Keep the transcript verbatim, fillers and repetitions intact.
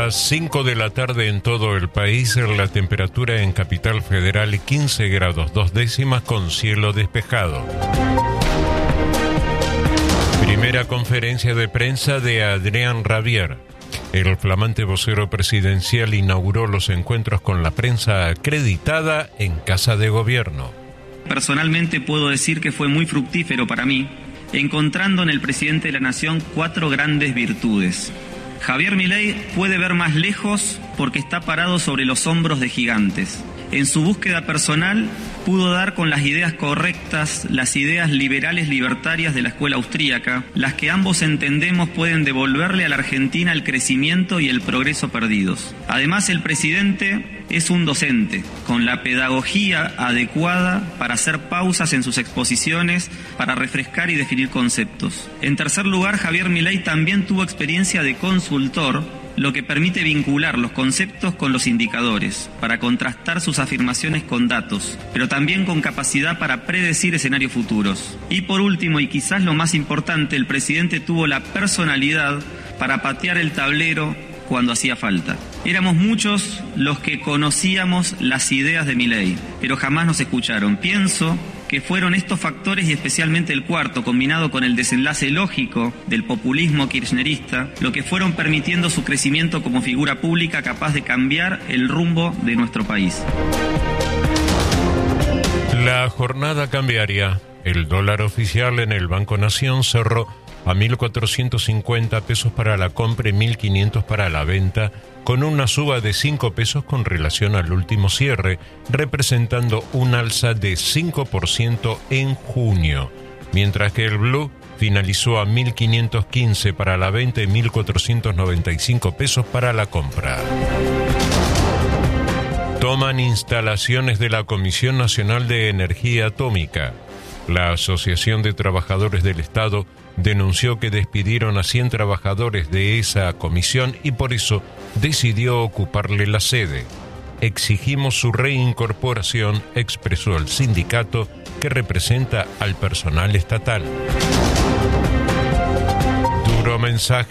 Las cinco de la tarde en todo el país, la temperatura en Capital Federal quince grados dos décimas con cielo despejado. Primera conferencia de prensa de Adrián Rabier. El flamante vocero presidencial inauguró los encuentros con la prensa acreditada en Casa de Gobierno. Personalmente puedo decir que fue muy fructífero para mí, encontrando en el presidente de la Nación cuatro grandes virtudes. Javier Milei puede ver más lejos porque está parado sobre los hombros de gigantes. En su búsqueda personal pudo dar con las ideas correctas, las ideas liberales libertarias de la escuela austríaca, las que ambos entendemos pueden devolverle a la Argentina el crecimiento y el progreso perdidos. Además, el presidente es un docente, con la pedagogía adecuada para hacer pausas en sus exposiciones, para refrescar y definir conceptos. En tercer lugar, Javier Milei también tuvo experiencia de consultor, lo que permite vincular los conceptos con los indicadores, para contrastar sus afirmaciones con datos, pero también con capacidad para predecir escenarios futuros. Y por último, y quizás lo más importante, el presidente tuvo la personalidad para patear el tablero cuando hacía falta. Éramos muchos los que conocíamos las ideas de Milei, pero jamás nos escucharon. Pienso que fueron estos factores y especialmente el cuarto, combinado con el desenlace lógico del populismo kirchnerista, lo que fueron permitiendo su crecimiento como figura pública capaz de cambiar el rumbo de nuestro país. La jornada cambiaria. El dólar oficial en el Banco Nación cerró a mil cuatrocientos cincuenta pesos para la compra y mil quinientos para la venta, con una suba de cinco pesos con relación al último cierre, representando un alza de cinco por ciento en junio, mientras que el blue finalizó a mil quinientos quince para la venta y mil cuatrocientos noventa y cinco pesos para la compra. Toman instalaciones de la Comisión Nacional de Energía Atómica. La Asociación de Trabajadores del Estado denunció que despidieron a cien trabajadores de esa comisión y por eso decidió ocuparle la sede. Exigimos su reincorporación, expresó el sindicato que representa al personal estatal. Duro mensaje